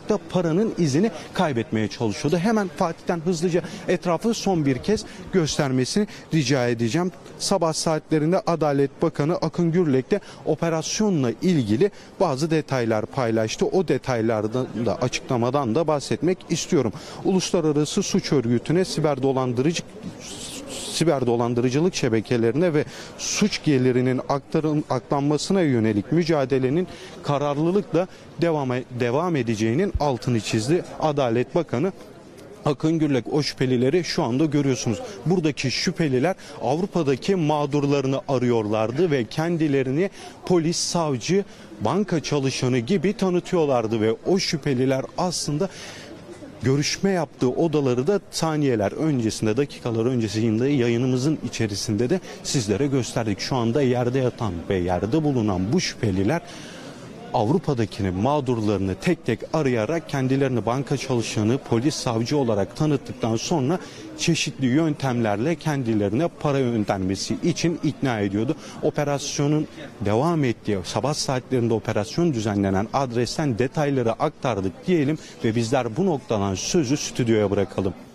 olarak da paranın izini kaybetmeye çalışıyordu. Hemen Fatih'ten hızlıca etrafı son bir kez göstermesini rica edeceğim. Sabah saatlerinde Adalet Bakanı Akın Gürlek de operasyonla ilgili bazı detaylar paylaştı. O detaylardan da açıklamadan da bahsetmek istiyorum. Uluslararası suç örgütüne siber dolandırıcılık şebekelerine ve suç gelirinin aklanmasına yönelik mücadelenin kararlılıkla devam edeceğinin altını çizdi Adalet Bakanı Akın Gürlek. O şüphelileri şu anda görüyorsunuz. Buradaki şüpheliler Avrupa'daki mağdurlarını arıyorlardı ve kendilerini polis, savcı, banka çalışanı gibi tanıtıyorlardı ve o şüpheliler aslında görüşme yaptığı odaları da saniyeler öncesinde, dakikalar öncesinde yayınımızın içerisinde de sizlere gösterdik. Şu anda yerde yatan ve yerde bulunan bu şüpheliler Avrupa'dakini mağdurlarını tek tek arayarak kendilerini banka çalışanı, polis, savcı olarak tanıttıktan sonra çeşitli yöntemlerle kendilerine para göndermesi için ikna ediyordu. Operasyonun devam ettiği sabah saatlerinde operasyon düzenlenen adresten detayları aktardık diyelim ve bizler bu noktadan sözü stüdyoya bırakalım.